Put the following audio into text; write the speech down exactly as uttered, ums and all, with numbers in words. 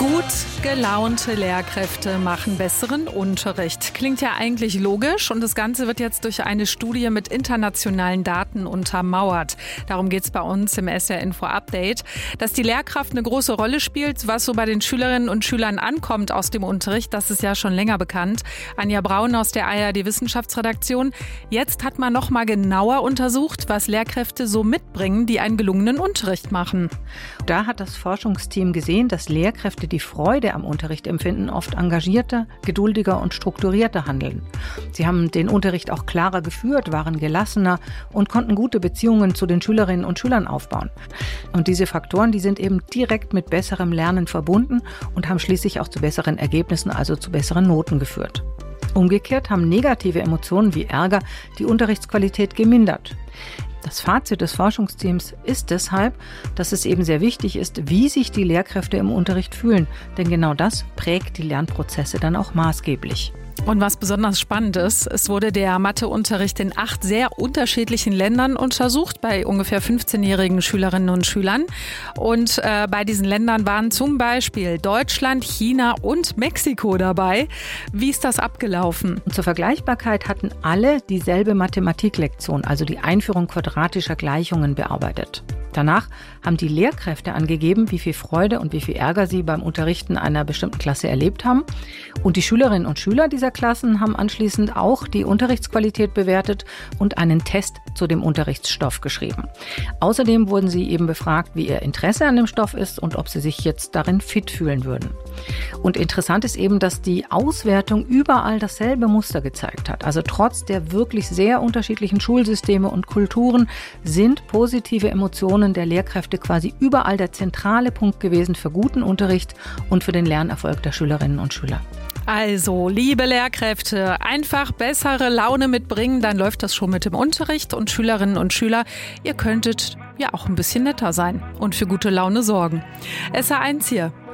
Gut gelaunte Lehrkräfte machen besseren Unterricht. Klingt ja eigentlich logisch und das Ganze wird jetzt durch eine Studie mit internationalen Daten untermauert. Darum geht es bei uns im S R Info Update. Dass die Lehrkraft eine große Rolle spielt, was so bei den Schülerinnen und Schülern ankommt aus dem Unterricht, das ist ja schon länger bekannt. Anja Braun aus der A R D Wissenschaftsredaktion. Jetzt hat man noch mal genauer untersucht, was Lehrkräfte so mitbringen, die einen gelungenen Unterricht machen. Da hat das Forschungsteam gesehen, dass Lehrkräfte, die Freude am Unterricht empfinden, oft engagierter, geduldiger und strukturierter handeln. Sie haben den Unterricht auch klarer geführt, waren gelassener und konnten gute Beziehungen zu den Schülerinnen und Schülern aufbauen. Und diese Faktoren, die sind eben direkt mit besserem Lernen verbunden und haben schließlich auch zu besseren Ergebnissen, also zu besseren Noten geführt. Umgekehrt haben negative Emotionen wie Ärger die Unterrichtsqualität gemindert. Das Fazit des Forschungsteams ist deshalb, dass es eben sehr wichtig ist, wie sich die Lehrkräfte im Unterricht fühlen. Denn genau das prägt die Lernprozesse dann auch maßgeblich. Und was besonders spannend ist, es wurde der Matheunterricht in acht sehr unterschiedlichen Ländern untersucht, bei ungefähr fünfzehnjährigen Schülerinnen und Schülern. Und äh, bei diesen Ländern waren zum Beispiel Deutschland, China und Mexiko dabei. Wie ist das abgelaufen? Und zur Vergleichbarkeit hatten alle dieselbe Mathematiklektion, also die Einführung quadratischer Gleichungen, bearbeitet. Danach haben die Lehrkräfte angegeben, wie viel Freude und wie viel Ärger sie beim Unterrichten einer bestimmten Klasse erlebt haben. Und die Schülerinnen und Schüler dieser Klassen haben anschließend auch die Unterrichtsqualität bewertet und einen Test zu dem Unterrichtsstoff geschrieben. Außerdem wurden sie eben befragt, wie ihr Interesse an dem Stoff ist und ob sie sich jetzt darin fit fühlen würden. Und interessant ist eben, dass die Auswertung überall dasselbe Muster gezeigt hat. Also trotz der wirklich sehr unterschiedlichen Schulsysteme und Kulturen sind positive Emotionen der Lehrkräfte quasi überall der zentrale Punkt gewesen für guten Unterricht und für den Lernerfolg der Schülerinnen und Schüler. Also, liebe Lehrkräfte, einfach bessere Laune mitbringen, dann läuft das schon mit dem Unterricht. Und Schülerinnen und Schüler, ihr könntet ja auch ein bisschen netter sein und für gute Laune sorgen. S R eins hier.